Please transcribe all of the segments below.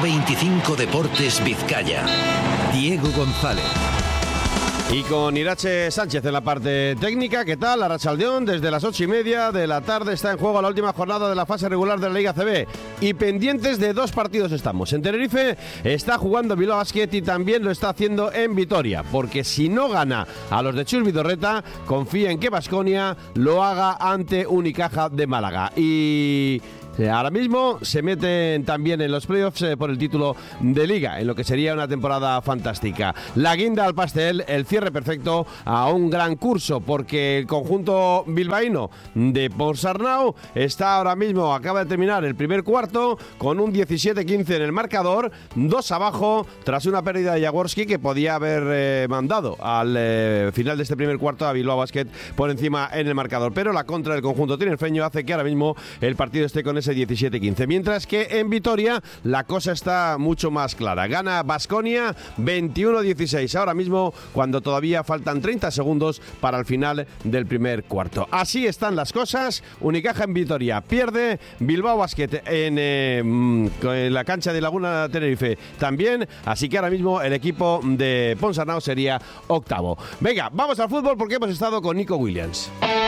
25 Deportes Vizcaya. Diego González. Y con Irache Sánchez en la parte técnica. ¿Qué tal? Arratsaldeón, desde las 8:30 de la tarde está en juego la última jornada de la fase regular de la Liga CB. Y pendientes de dos partidos estamos. En Tenerife está jugando Bilbao Basket y también lo está haciendo en Vitoria. Porque si no gana a los de Chus Vidorreta, confía en que Baskonia lo haga ante Unicaja de Málaga. Y ahora mismo se meten también en los playoffs por el título de Liga, en lo que sería una temporada fantástica. La guinda al pastel, el cierre perfecto a un gran curso, porque el conjunto bilbaíno de Ponsarnau está ahora mismo, acaba de terminar el primer cuarto con un 17-15 en el marcador, 2 abajo, tras una pérdida de Jaworski que podía haber mandado al final de este primer cuarto a Bilbao Basket por encima en el marcador. Pero la contra del conjunto tinerfeño hace que ahora mismo el partido esté con ese 17-15, mientras que en Vitoria la cosa está mucho más clara. Gana Baskonia 21-16 ahora mismo, cuando todavía faltan 30 segundos para el final del primer cuarto. Así están las cosas. Unicaja en Vitoria pierde, Bilbao Basket en la cancha de Laguna Tenerife también, así que ahora mismo el equipo de Ponsarnau sería octavo. Venga, vamos al fútbol porque hemos estado con Nico Williams.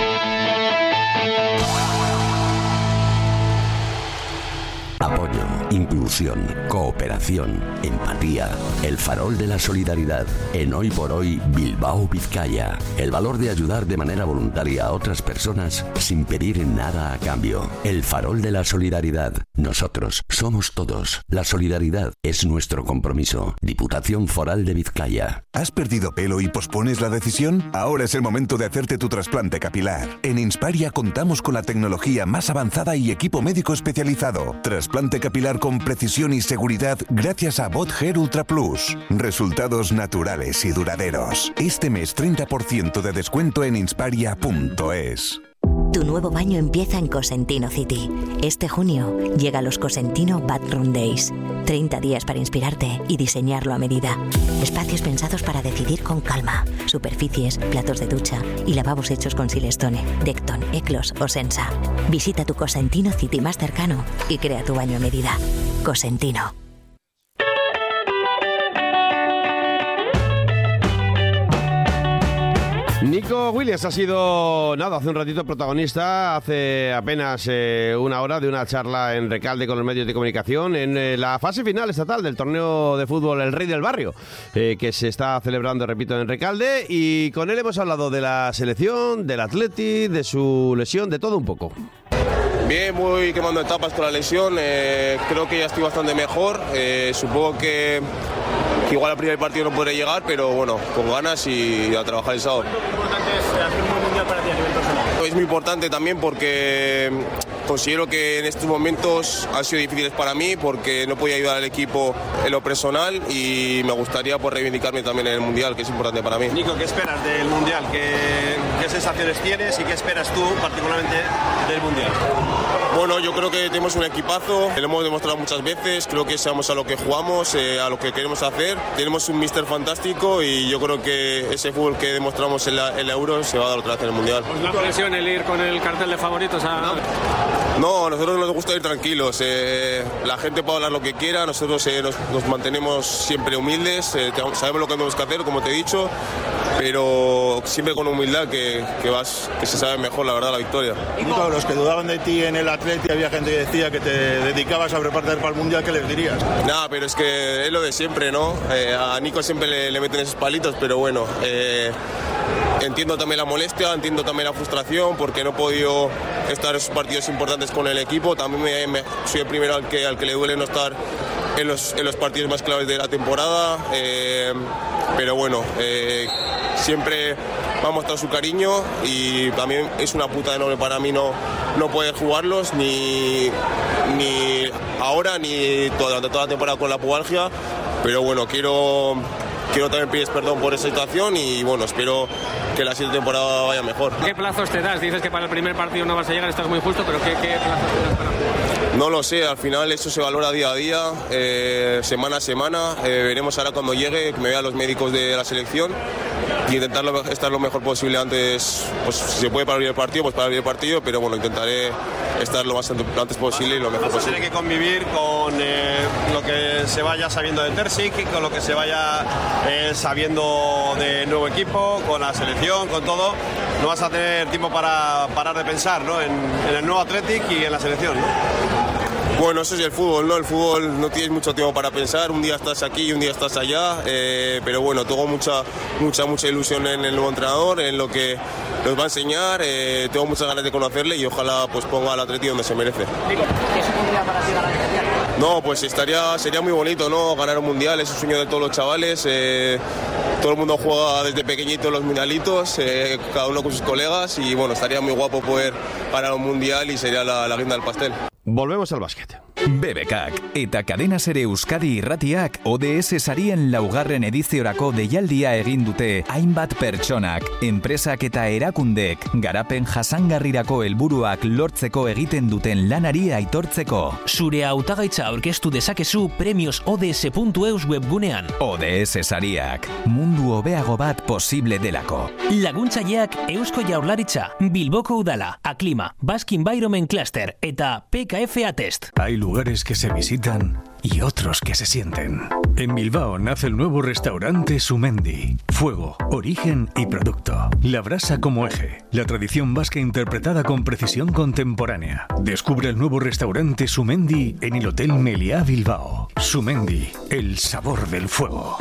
Apoyo, inclusión, cooperación, empatía. El farol de la solidaridad. En Hoy por Hoy, Bilbao, Vizcaya. El valor de ayudar de manera voluntaria a otras personas sin pedir nada a cambio. El farol de la solidaridad. Nosotros somos todos. La solidaridad es nuestro compromiso. Diputación Foral de Vizcaya. ¿Has perdido pelo y pospones la decisión? Ahora es el momento de hacerte tu trasplante capilar. En Insparia contamos con la tecnología más avanzada y equipo médico especializado. Trasplante capilar con precisión y seguridad gracias a BotHair Ultra Plus. Resultados naturales y duraderos. Este mes 30% de descuento en insparia.es. Tu nuevo baño empieza en Cosentino City. Este junio llega los Cosentino Bathroom Days. 30 días para inspirarte y diseñarlo a medida. Espacios pensados para decidir con calma. Superficies, platos de ducha y lavabos hechos con Silestone, Decton, Eclos o Sensa. Visita tu Cosentino City más cercano y crea tu baño a medida. Cosentino. Nico Williams ha sido, hace un ratito protagonista, hace apenas una hora, de una charla en Recalde con los medios de comunicación en la fase final estatal del torneo de fútbol El Rey del Barrio, que se está celebrando, repito, en Recalde, y con él hemos hablado de la selección, del Atleti, de su lesión, de todo un poco. Bien, muy quemando etapas con la lesión, creo que ya estoy bastante mejor, supongo que igual al primer partido no podré llegar, pero bueno, con ganas y a trabajar el sábado. ¿Cuánto importante es hacer un buen mundial para ti a nivel personal? Es muy importante también porque considero que en estos momentos han sido difíciles para mí porque no podía ayudar al equipo en lo personal y me gustaría reivindicarme también en el mundial, que es importante para mí. Nico, ¿qué esperas del mundial? ¿Qué sensaciones tienes y qué esperas tú particularmente del mundial? Bueno, yo creo que tenemos un equipazo, lo hemos demostrado muchas veces, creo que sabemos a lo que jugamos, a lo que queremos hacer, tenemos un míster fantástico y yo creo que ese fútbol que demostramos en la Euro se va a dar otra vez en el Mundial. ¿Os da presión el ir con el cartel de favoritos? No, a nosotros nos gusta ir tranquilos, la gente puede hablar lo que quiera, nosotros nos mantenemos siempre humildes, sabemos lo que tenemos que hacer, como te he dicho, pero siempre con humildad que se sabe mejor, la verdad, la victoria. Y todos los que dudaban de ti en el Atleti, había gente que decía que te dedicabas a prepararte para el Mundial, ¿qué les dirías? Nada, pero es que es lo de siempre, ¿no? A Nico siempre le meten esos palitos, pero bueno, entiendo también la molestia, entiendo también la frustración, porque no he podido estar en esos partidos importantes con el equipo, también soy el primero al que le duele no estar en los partidos más claves de la temporada, pero bueno, siempre me ha mostrado su cariño y también es una puta enorme para mí no poder jugarlos ni ahora ni durante toda la temporada con la pubalgia, pero bueno, quiero también pedir perdón por esa situación y bueno, espero que la siguiente temporada vaya mejor. ¿Qué plazos te das? Dices que para el primer partido no vas a llegar, estás muy justo, pero ¿qué plazos te das para jugar? No lo sé, al final eso se valora día a día, semana a semana, veremos ahora cuando llegue, que me vean los médicos de la selección intentar estar lo mejor posible antes, pues si se puede para abrir el partido, pues para abrir el partido, pero bueno, intentaré estar lo más antes posible y lo mejor posible. Tiene que convivir con lo que se vaya sabiendo de Terzic, con lo que se vaya sabiendo de nuevo equipo, con la selección, con todo. No vas a tener tiempo para parar de pensar, ¿no? en el nuevo Athletic y en la selección, ¿no? Bueno, eso es el fútbol, ¿no? El fútbol no tienes mucho tiempo para pensar, un día estás aquí y un día estás allá, pero bueno, tengo mucha ilusión en el nuevo entrenador, en lo que nos va a enseñar, tengo muchas ganas de conocerle y ojalá pues ponga al Atleti donde se merece. ¿Qué supondría para ti ganar el Mundial? No, pues sería muy bonito, ¿no? Ganar un Mundial, es un sueño de todos los chavales, todo el mundo juega desde pequeñito los mundialitos, cada uno con sus colegas y bueno, estaría muy guapo poder ganar un Mundial y sería la guinda del pastel. Volvemos al básquet. BBKak eta Cadena Ser Euskadi Irratiak ODS sarien laugarren ediziorako deialdia egin dute hainbat pertsonak, enpresak eta erakundek garapen jasangarrirako helburuak lortzeko egiten duten lanari aitortzeko. Zure hautagaitza aurkeztu dezakezu premiosods.eus webgunean. ODS sariak, mundu hobeago bat posible delako. Laguntzaileak Eusko Jaurlaritza, Bilboko Udala, Aklima, Basque Environment Cluster eta PKF Atest. Hay lugares que se visitan y otros que se sienten. En Bilbao nace el nuevo restaurante Sumendi. Fuego, origen y producto. La brasa como eje. La tradición vasca interpretada con precisión contemporánea. Descubre el nuevo restaurante Sumendi en el Hotel Meliá Bilbao. Sumendi, el sabor del fuego.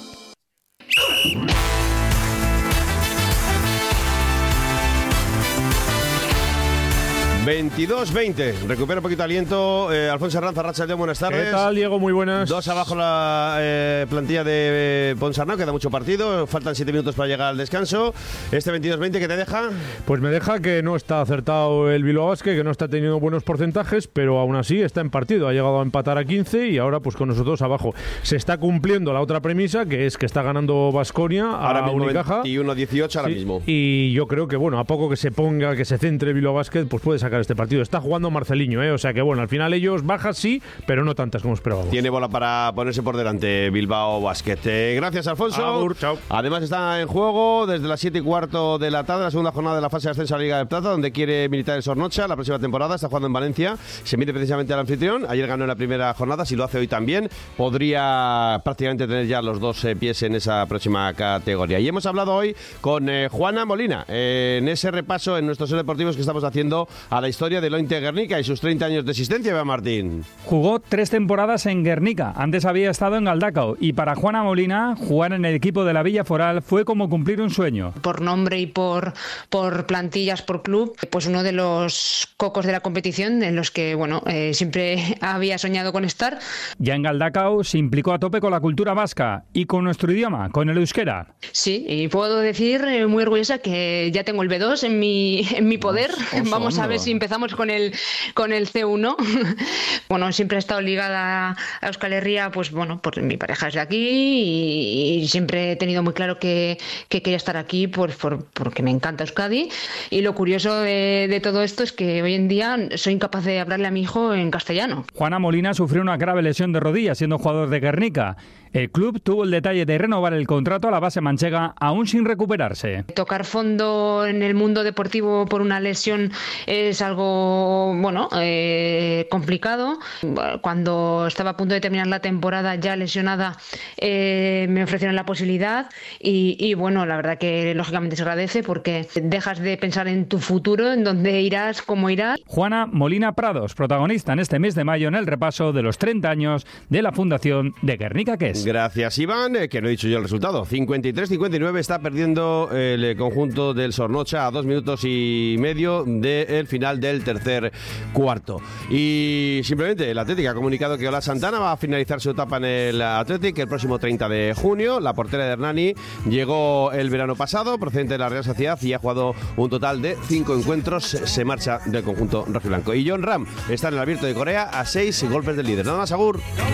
22-20. Recupera un poquito de aliento. Alfonso Arranz, Arratsaldeon, buenas tardes. ¿Qué tal, Diego? Muy buenas. 2 abajo la plantilla de Ponsarnau, queda mucho partido. Faltan 7 minutos para llegar al descanso. Este 22-20, ¿qué te deja? Pues me deja que no está acertado el Bilbao Basket, que no está teniendo buenos porcentajes, pero aún así está en partido. Ha llegado a empatar a 15 y ahora pues con nosotros abajo. Se está cumpliendo la otra premisa, que es que está ganando Baskonia a Unicaja. 21-18 ahora mismo. Y yo creo que, bueno, a poco que se ponga, que se centre el Bilbao Basket, pues puede sacar este partido. Está jugando Marceliño, o sea que bueno, al final ellos bajas sí, pero no tantas como esperábamos. Tiene bola para ponerse por delante Bilbao Basket. Gracias, Alfonso. Agur, chao. Además está en juego desde las 7:15 de la tarde la segunda jornada de la fase de ascenso a la Liga de Plata, donde quiere militar el Sornocha la próxima temporada. Está jugando en Valencia, se mide precisamente al anfitrión. Ayer ganó en la primera jornada, si lo hace hoy también podría prácticamente tener ya los 2 pies en esa próxima categoría. Y hemos hablado hoy con Juana Molina en ese repaso en nuestros deportivos que estamos haciendo a la historia del Ointe Guernica y sus 30 años de existencia, Eva Martín. Jugó 3 temporadas en Guernica, antes había estado en Galdacao, y para Juana Molina, jugar en el equipo de la Villa Foral fue como cumplir un sueño. Por nombre y por plantillas, por club, pues uno de los cocos de la competición en los que, bueno, siempre había soñado con estar. Ya en Galdacao se implicó a tope con la cultura vasca y con nuestro idioma, con el euskera. Sí, y puedo decir muy orgullosa que ya tengo el B2 en mi poder. Vamos a ver si empezamos con el C1. Bueno, siempre he estado ligada a Euskal Herria, pues bueno, porque mi pareja es de aquí y siempre he tenido muy claro que quería estar aquí porque me encanta Euskadi. Y lo curioso de todo esto es que hoy en día soy incapaz de hablarle a mi hijo en castellano. Juana Molina sufrió una grave lesión de rodilla siendo jugador de Guernica. El club tuvo el detalle de renovar el contrato a la base manchega aún sin recuperarse. Tocar fondo en el mundo deportivo por una lesión es algo, bueno, complicado. Cuando estaba a punto de terminar la temporada ya lesionada, me ofrecieron la posibilidad y bueno, la verdad que lógicamente se agradece porque dejas de pensar en tu futuro, en dónde irás, cómo irás. Juana Molina Prados, protagonista en este mes de mayo en el repaso de los 30 años de la Fundación de Guernica Kes. Gracias, Iván, que no he dicho yo el resultado. 53-59 está perdiendo el conjunto del Sornocha a 2 minutos y medio del final del tercer cuarto. Y simplemente el Athletic ha comunicado que Ola Santana va a finalizar su etapa en el Athletic el próximo 30 de junio. La portera de Hernani llegó el verano pasado, procedente de la Real Sociedad, y ha jugado un total de 5 encuentros. Se marcha del conjunto rojiblanco. Y John Ram está en el Abierto de Corea a 6 golpes del líder. Nada más, agur.